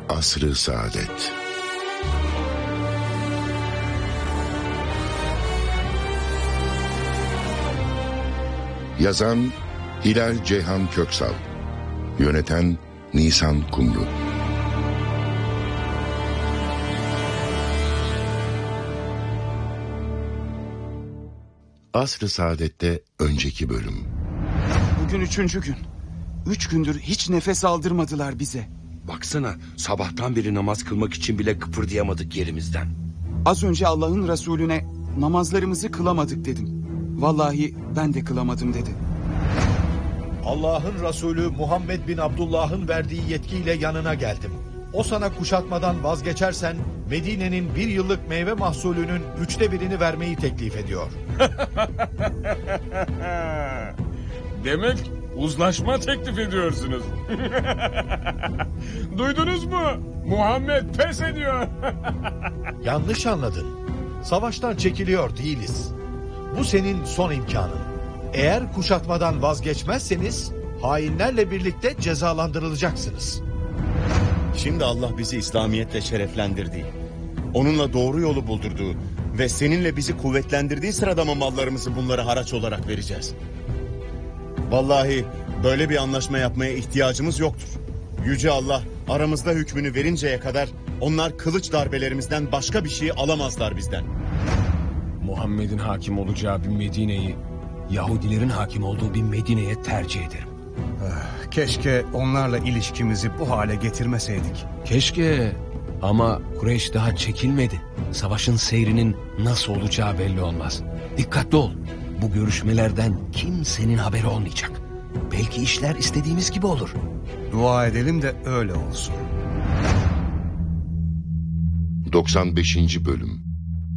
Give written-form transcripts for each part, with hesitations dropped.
Asr-ı Saadet. Yazan Hilal Ceyhan Köksal, yöneten Nisan Kumru. Asr-ı Saadet'te önceki bölüm. Bugün 3. gün. 3 gündür hiç nefes aldırmadılar bize. Baksana, sabahtan beri namaz kılmak için bile kıpırdayamadık yerimizden. Az önce Allah'ın Resulüne namazlarımızı kılamadık dedim. Vallahi ben de kılamadım dedi. Allah'ın Resulü Muhammed bin Abdullah'ın verdiği yetkiyle yanına geldim. O sana kuşatmadan vazgeçersen Medine'nin 1 yıllık meyve mahsulünün 1/3'ünü vermeyi teklif ediyor. Demek uzlaşma teklif ediyorsunuz. Duydunuz mu? Muhammed pes ediyor. Yanlış anladın. Savaştan çekiliyor değiliz. Bu senin son imkanın. Eğer kuşatmadan vazgeçmezseniz hainlerle birlikte cezalandırılacaksınız. Şimdi Allah bizi İslamiyetle şereflendirdiği, onunla doğru yolu buldurduğu ve seninle bizi kuvvetlendirdiği sırada mı mallarımızı bunlara haraç olarak vereceğiz? Vallahi böyle bir anlaşma yapmaya ihtiyacımız yoktur. Yüce Allah aramızda hükmünü verinceye kadar onlar kılıç darbelerimizden başka bir şey alamazlar bizden. Muhammed'in hakim olacağı bir Medine'yi Yahudilerin hakim olduğu bir Medine'ye tercih ederim. Keşke onlarla ilişkimizi bu hale getirmeseydik. Keşke, ama Kureyş daha çekilmedi. Savaşın seyrinin nasıl olacağı belli olmaz. Dikkatli ol. Bu görüşmelerden kimsenin haberi olmayacak. Belki işler istediğimiz gibi olur. Dua edelim de öyle olsun. 95. bölüm.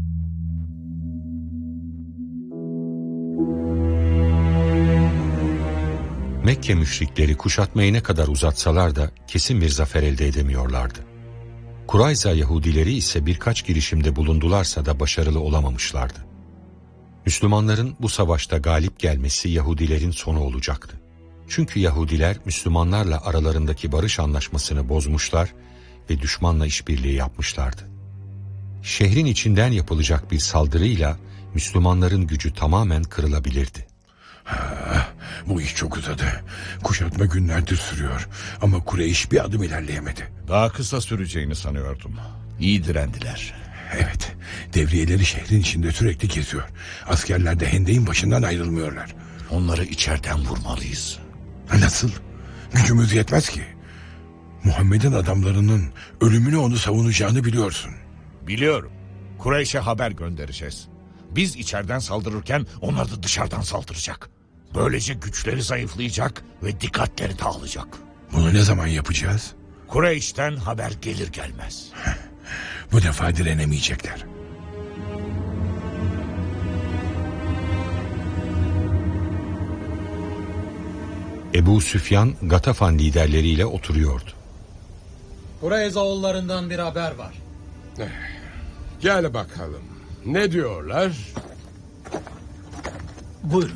Mekke müşrikleri kuşatmayı ne kadar uzatsalar da kesin bir zafer elde edemiyorlardı. Kurayza Yahudileri ise birkaç girişimde bulundularsa da başarılı olamamışlardı. Müslümanların bu savaşta galip gelmesi Yahudilerin sonu olacaktı. Çünkü Yahudiler Müslümanlarla aralarındaki barış anlaşmasını bozmuşlar ve düşmanla işbirliği yapmışlardı. Şehrin içinden yapılacak bir saldırıyla Müslümanların gücü tamamen kırılabilirdi. Bu iş çok uzadı. Kuşatma günlerdir sürüyor. Ama Kureyş bir adım ilerleyemedi. Daha kısa süreceğini sanıyordum. İyi direndiler. Evet, devriyeleri şehrin içinde sürekli geziyor. Askerler de hendeğin başından ayrılmıyorlar. Onları içeriden vurmalıyız. Nasıl? Gücümüz yetmez ki. Muhammed'in adamlarının ölümünü onu savunacağını biliyorsun. Biliyorum. Kureyş'e haber göndereceğiz. Biz içeriden saldırırken onlar da dışarıdan saldıracak. Böylece güçleri zayıflayacak ve dikkatleri dağılacak. Bunu ne zaman yapacağız? Kureyş'ten haber gelir gelmez. Bu defa direnemeyecekler. Ebu Süfyan, Gatafan liderleriyle oturuyordu. Kureyza oğullarından bir haber var. Gel bakalım. Ne diyorlar? Buyurun.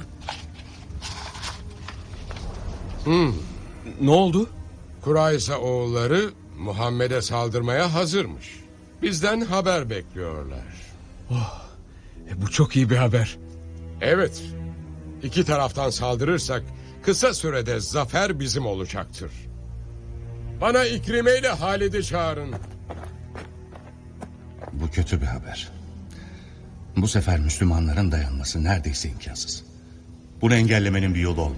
Ne oldu? Kurayza oğulları Muhammed'e saldırmaya hazırmış. Bizden haber bekliyorlar. Bu çok iyi bir haber. Evet. İki taraftan saldırırsak kısa sürede zafer bizim olacaktır. Bana İkrime ile Halid'i çağırın. Bu kötü bir haber. Bu sefer Müslümanların dayanması neredeyse imkansız. Bunu engellemenin bir yolu olmalı.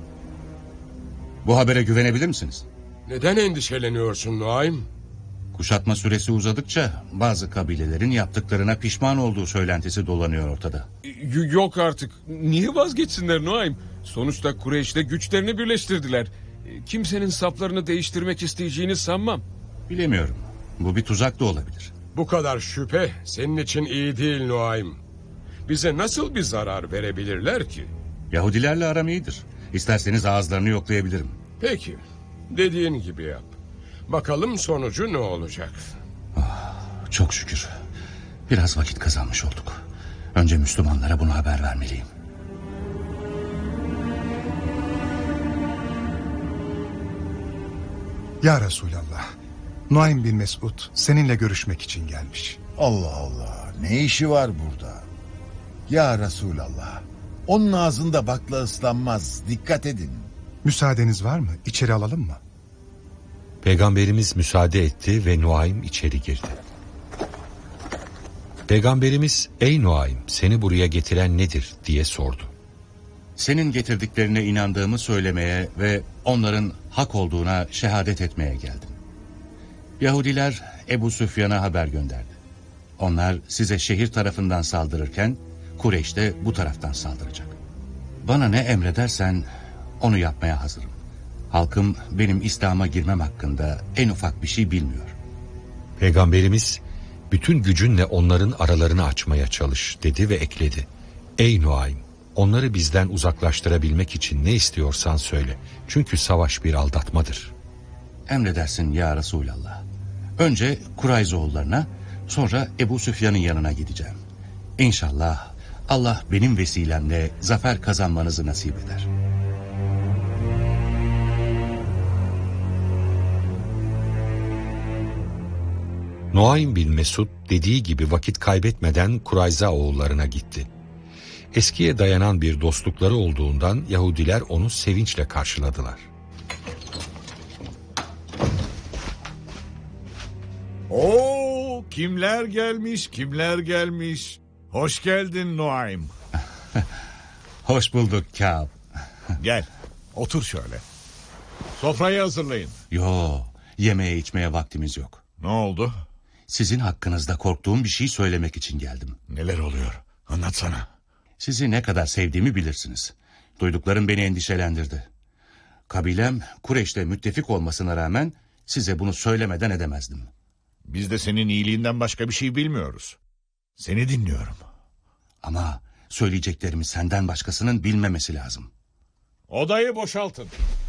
Bu habere güvenebilir misiniz? Neden endişeleniyorsun Nuaym? Kuşatma süresi uzadıkça bazı kabilelerin yaptıklarına pişman olduğu söylentisi dolanıyor ortada. Yok artık. Niye vazgeçsinler Nuaym? Sonuçta Kureyş'le güçlerini birleştirdiler. Kimsenin saflarını değiştirmek isteyeceğini sanmam. Bilemiyorum. Bu bir tuzak da olabilir. Bu kadar şüphe senin için iyi değil Nuaym. Bize nasıl bir zarar verebilirler ki? Yahudilerle aram iyidir. İsterseniz ağızlarını yoklayabilirim. Peki. Dediğin gibi yap. Bakalım sonucu ne olacak? Çok şükür. Biraz vakit kazanmış olduk. Önce Müslümanlara bunu haber vermeliyim. Ya Resulallah, Nuaym bin Mesud seninle görüşmek için gelmiş. Allah Allah, ne işi var burada? Ya Resulallah, onun ağzında bakla ıslanmaz, dikkat edin. Müsaadeniz var mı? İçeri alalım mı? Peygamberimiz müsaade etti ve Nuaym içeri girdi. Peygamberimiz, ey Nuaym, seni buraya getiren nedir diye sordu. Senin getirdiklerine inandığımı söylemeye ve onların hak olduğuna şehadet etmeye geldim. Yahudiler Ebu Süfyan'a haber gönderdi. Onlar size şehir tarafından saldırırken Kureyş de bu taraftan saldıracak. Bana ne emredersen onu yapmaya hazırım. Halkım benim İslam'a girmem hakkında en ufak bir şey bilmiyor. Peygamberimiz, bütün gücünle onların aralarını açmaya çalış dedi ve ekledi. Ey Nuaym, onları bizden uzaklaştırabilmek için ne istiyorsan söyle. Çünkü savaş bir aldatmadır. Emredersin ya Resulallah. Önce Kurayzoğullarına, sonra Ebu Süfyan'ın yanına gideceğim. İnşallah Allah benim vesilemle zafer kazanmanızı nasip eder. Nuaym bin Mesud dediği gibi vakit kaybetmeden Kurayza oğullarına gitti. Eskiye dayanan bir dostlukları olduğundan Yahudiler onu sevinçle karşıladılar. Oo, kimler gelmiş, kimler gelmiş. Hoş geldin Nuaym. Hoş bulduk Kâb. Gel, otur şöyle. Sofrayı hazırlayın. Yo, yemeğe içmeye vaktimiz yok. Ne oldu? Sizin hakkınızda korktuğum bir şey söylemek için geldim. Neler oluyor? Anlatsana. Sizi ne kadar sevdiğimi bilirsiniz. Duyduklarım beni endişelendirdi. Kabilem Kureyş'le müttefik olmasına rağmen size bunu söylemeden edemezdim. Biz de senin iyiliğinden başka bir şey bilmiyoruz. Seni dinliyorum. Ama söyleyeceklerimi senden başkasının bilmemesi lazım. Odayı boşaltın.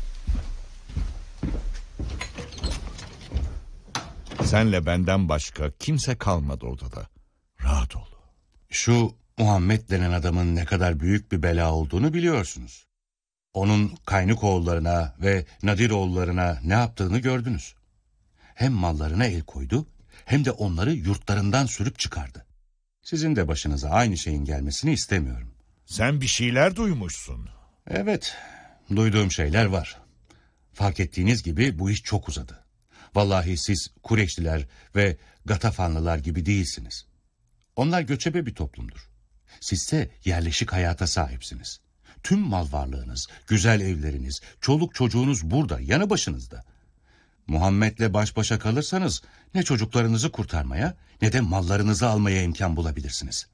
Senle benden başka kimse kalmadı odada. Rahat ol. Şu Muhammed denen adamın ne kadar büyük bir bela olduğunu biliyorsunuz. Onun Kaynuk oğullarına ve Nadir oğullarına ne yaptığını gördünüz. Hem mallarına el koydu hem de onları yurtlarından sürüp çıkardı. Sizin de başınıza aynı şeyin gelmesini istemiyorum. Sen bir şeyler duymuşsun. Evet, duyduğum şeyler var. Fark ettiğiniz gibi bu iş çok uzadı. Vallahi siz Kureyşliler ve Gatafanlılar gibi değilsiniz. Onlar göçebe bir toplumdur. Sizse yerleşik hayata sahipsiniz. Tüm mal varlığınız, güzel evleriniz, çoluk çocuğunuz burada, yanı başınızda. Muhammed'le baş başa kalırsanız ne çocuklarınızı kurtarmaya ne de mallarınızı almaya imkan bulabilirsiniz.